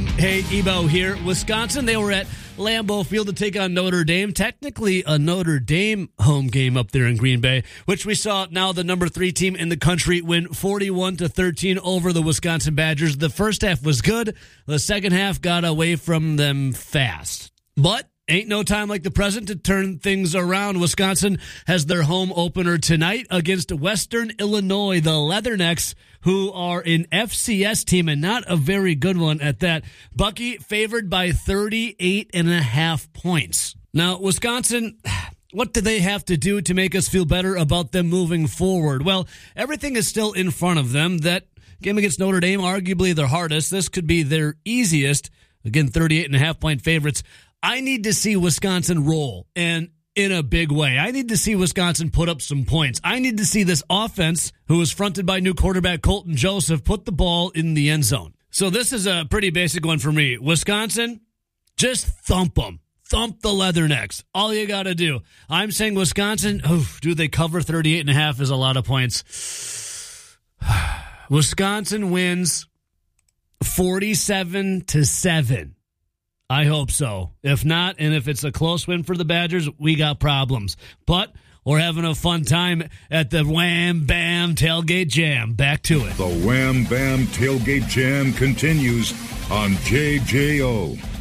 JM. Hey, Ebo here. Wisconsin, they were at Lambeau Field to take on Notre Dame. Technically a Notre Dame home game up there in Green Bay, which we saw now the number 3 team in the country win 41-13 over the Wisconsin Badgers. The first half was good. The second half got away from them fast. But ain't no time like the present to turn things around. Wisconsin has their home opener tonight against Western Illinois, the Leathernecks, who are an FCS team and not a very good one at that. Bucky favored by 38.5 points. Now, Wisconsin, what do they have to do to make us feel better about them moving forward? Well, everything is still in front of them. That game against Notre Dame, arguably their hardest. This could be their easiest. Again, 38.5 point favorites. I need to see Wisconsin roll, and in a big way. I need to see Wisconsin put up some points. I need to see this offense, who is fronted by new quarterback Colton Joseph, put the ball in the end zone. So this is a pretty basic one for me. Wisconsin, just thump them. Thump the Leathernecks. All you got to do. I'm saying Wisconsin, do they cover 38.5 is a lot of points. Wisconsin wins 47-7. I hope so. If not, and if it's a close win for the Badgers, we got problems. But we're having a fun time at the Wham Bam Tailgate Jam. Back to it. The Wham Bam Tailgate Jam continues on JJO.